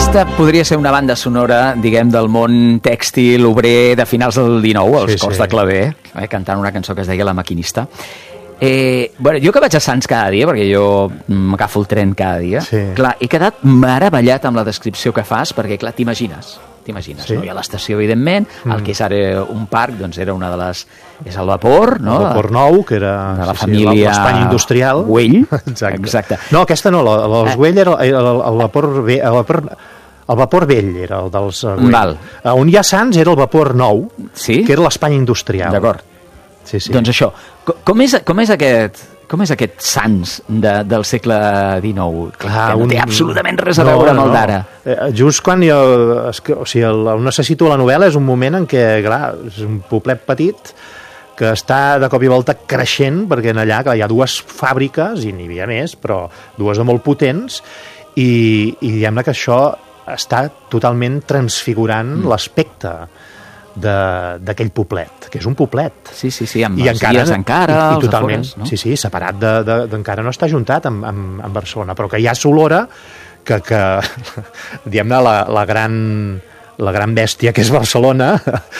Aquesta podria ser una banda sonora, diguem, del món tèxtil, obrer de finals del XIX, els cors de claver, cantant una cançó que es deia La maquinista. Bueno, jo que vaig a Sants cada dia, perquè jo m'agafo el tren cada dia, clar, he quedat meravellat amb la descripció que fas, perquè, clar, t'imagines, no? Hi ha l'estació, evidentment, el que és ara un parc, doncs era una de les... És el Vapor, no? El Vapor Nou, que era de la família l'Espanya industrial. Güell. Exacte. No, aquesta no, els Güell era el Vapor... El Vapor Vell era el dels Güell. On hi ha Sants era el Vapor Nou, que era l'Espanya industrial. D'acord. Sí. Doncs això, com és aquest Sants del segle XIX? Clar, que no té absolutament res a veure amb el d'ara. Just quan jo... O sigui, on necessito la novel·la és un moment en què, clar, és un poblet petit que està de cop i volta creixent, perquè en allà hi ha dues fàbriques, i n'hi havia més, però dues de molt potents, i diguem-ne que això està totalment transfigurant l'aspecte d'aquell poblet, que és un poblet. Sí, amb els dies encara, i totalment, afores, no? Sí, separat d'encara no està ajuntat amb Barcelona, però que hi ha Solora, que diguem-ne, la gran bèstia que és Barcelona,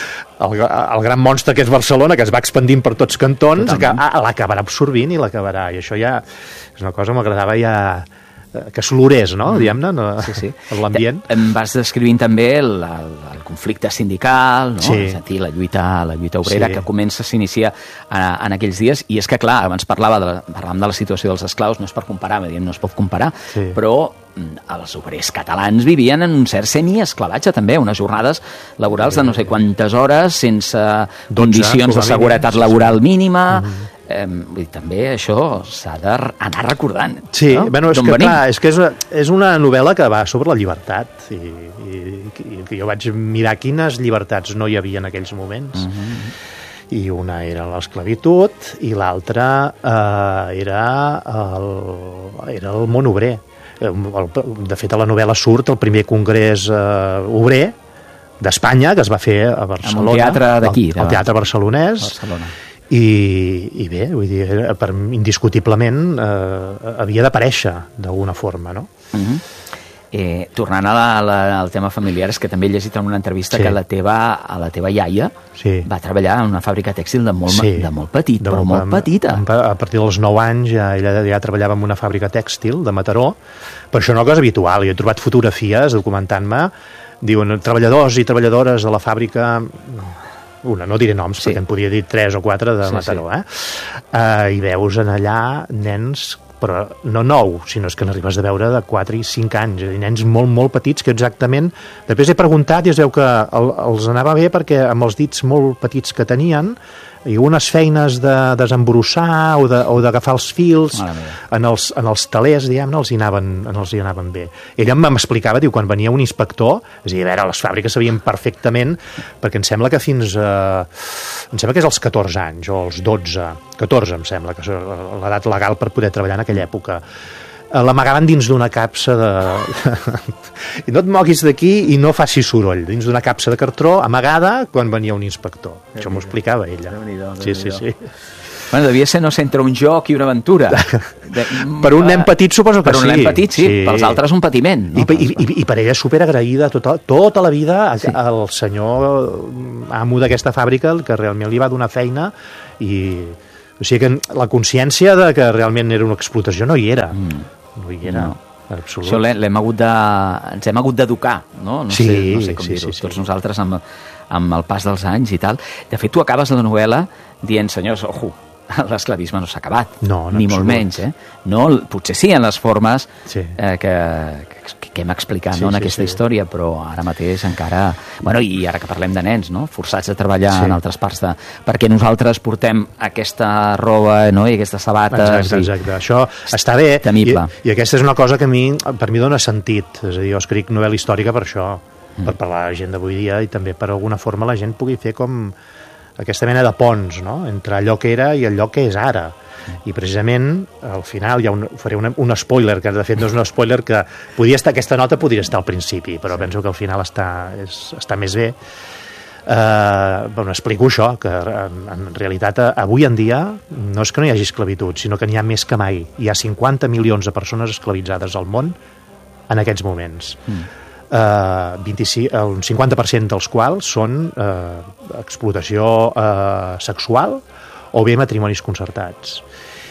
el gran monstre que és Barcelona, que es va expandint per tots cantons, que l'acabarà absorbint i l'acabarà, i això ja és una cosa que m'agradava ja que solorés, no? Diguem-ne, l'ambient. Em vas descrivint també el conflicte sindical, no? Sí. És a dir, la lluita obrera que s'inicia en aquells dies, i és que, clar, abans parlàvem de la situació dels esclaus, no és per comparar, no es pot comparar, però els obrers catalans vivien en un cert semi-esclavatge també, unes jornades laborals de no sé quantes hores, sense condicions de seguretat laboral mínima. També això s'ha d'anar recordant. Sí, bueno, és que clar, és una novel·la que va sobre la llibertat, i jo vaig mirar quines llibertats no hi havia en aquells moments, i una era l'esclavitud i l'altra era el món obrer. De fet, a la novel·la surt el primer congrés obrer d'Espanya, que es va fer a Barcelona, el teatre d'aquí, el teatre barcelonès, i bé, vull dir, indiscutiblement havia d'aparèixer d'alguna forma, no? Tornant al tema familiar, és que també he llegit en una entrevista que la teva iaia va treballar en una fàbrica tèxtil de molt petit, però molt petita. A partir dels 9 anys ella ja treballava en una fàbrica tèxtil de Mataró, però això no és una cosa habitual. Jo he trobat fotografies documentant-me, diuen treballadors i treballadores de la fàbrica, no diré noms perquè en podia dir 3 o 4 de Mataró, i veus en allà nens, però no 9, sinó que n'arribes a veure de 4 i 5 anys, nens molt, molt petits, que exactament... Després he preguntat i es veu que els anava bé perquè amb els dits molt petits que tenien, i unes feines de desembrossar o d'agafar els fils en els talers, diguem-ne, els hi anaven bé. Ella m'explicava, diu, quan venia un inspector, és a dir, a veure, les fàbriques sabien perfectament, perquè em sembla que em sembla que és als 14 anys, o als 14 em sembla, que és l'edat legal per poder treballar en aquella època. L'amagaven dins d'una capsa i no et moguis d'aquí i no facis soroll, dins d'una capsa de cartró amagada quan venia un inspector. Això m'ho explicava ella. Sí. Bueno, devia ser, no sé, entre un joc i una aventura. Per un nen petit suposo que sí. Per un nen petit, sí. Pels altres un patiment. I per ella superagraïda tota la vida al senyor amo d'aquesta fàbrica, que realment li va donar feina, o sigui que la consciència de que realment era una explotació no hi era. No hi era, absolut. Això ens hem hagut d'educar, no? No sé com dir-ho. Tots nosaltres amb el pas dels anys i tal. De fet, tu acabes la novel·la dient, senyors, ojo, l'esclavisme no s'ha acabat, ni molt menys. No, potser sí en les formes que hem explicat en aquesta història, però ara mateix encara... Bueno, i ara que parlem de nens, no? Forçats a treballar en altres parts perquè nosaltres portem aquesta roba, no? I aquestes sabates... Exacte. Això està bé. Temible. I aquesta és una cosa que per mi dona sentit. És a dir, jo escric novel·la històrica per això, per parlar a la gent d'avui dia i també per alguna forma la gent pugui fer com aquesta mena de ponts, no? Entre allò que era i allò que és ara. I precisament al final faré un spoiler, que de fet no és un spoiler, que aquesta nota podria estar al principi, però penso que al final està més bé. Explico això, que en realitat avui en dia no és que no hi hagi esclavitud, sinó que n'hi ha més que mai. Hi ha 50 milions de persones esclavitzades al món en aquests moments. un 50% dels quals són explotació sexual o bé matrimonis concertats.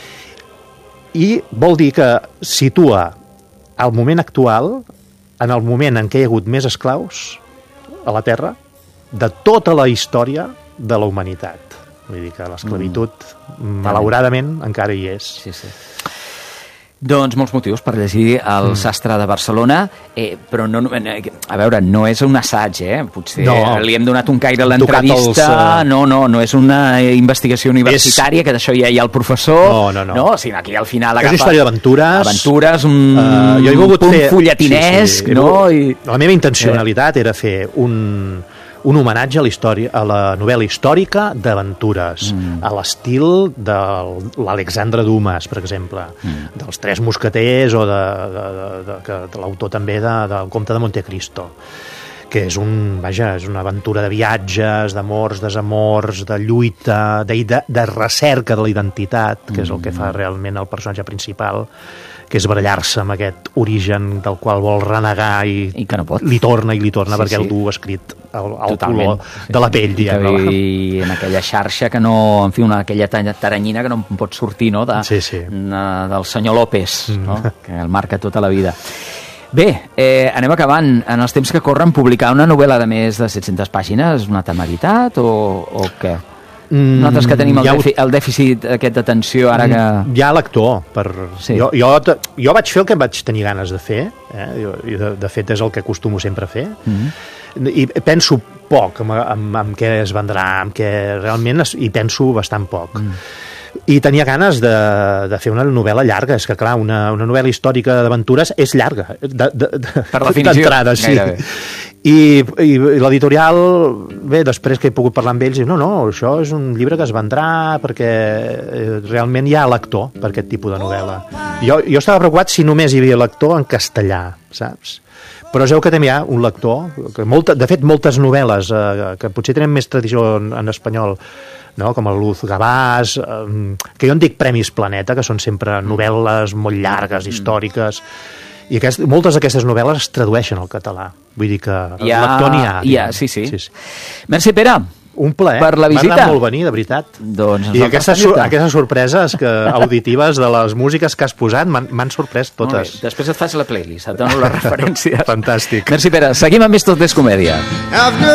I vol dir que situa el moment actual en el moment en què hi ha hagut més esclaus a la Terra de tota la història de la humanitat. Vull dir que l'esclavitud, malauradament, encara hi és. Sí, sí. Doncs molts motius per llegir El sastre de Barcelona, però no, a veure, no és un assaig, potser li hem donat un caire a l'entrevista, no és una investigació universitària, que d'això ja hi ha el professor, no, sinó aquí al final agafa... És història d'aventures, un punt folletinesc, no? La meva intencionalitat era fer un homenatge a la novel·la històrica d'aventures, a l'estil de l'Alexandre Dumas, per exemple, dels Tres Mosqueters o de l'autor també del Comte de Montecristo, que és una aventura de viatges, d'amors, desamors, de lluita, de recerca de la identitat, que és el que fa realment el personatge principal, que és barallar-se amb aquest origen del qual vol renegar i que no pot. Li torna perquè el du escrit al color de la pell, diguem. I en aquella xarxa que no, en fi, aquella taranyina que no pot sortir, no?, del senyor López, no?, que el marca tota la vida. Bé, anem acabant. En els temps que corren, publicar una novel·la de més de 700 pàgines és una temeritat o què? Nosaltres que tenim el dèficit aquest d'atenció ara que... Hi ha lector. Jo vaig fer el que vaig tenir ganes de fer, i de fet és el que acostumo sempre a fer, i penso poc en què es vendrà, i penso bastant poc. I tenia ganes de fer una novel·la llarga. És que, clar, una novel·la històrica d'aventures és llarga, per definició, d'entrada, sí. I l'editorial, bé, després que he pogut parlar amb ells, diu, no, això és un llibre que es vendrà perquè realment hi ha lector per aquest tipus de novel·la. Jo estava preocupat si només hi havia lector en castellà, saps? Però es veu que també hi ha un lector, de fet moltes novel·les que potser tenen més tradició en espanyol, no? Com el Luz Gavàs, que jo en dic Premis Planeta, que són sempre novel·les molt llargues, històriques, i moltes d'aquestes novel·les es tradueixen al català. Vull dir que el lector n'hi ha. Sí. Merci, Pere. Un plaer. Per la visita. M'ha agradat molt venir, de veritat. Doncs i aquestes sorpreses auditives de les músiques que has posat m'han sorprès totes. Després et faig la playlist, et dono la referència. Fantàstic. Merci, Pere. Seguim amb Esto es Comèdia.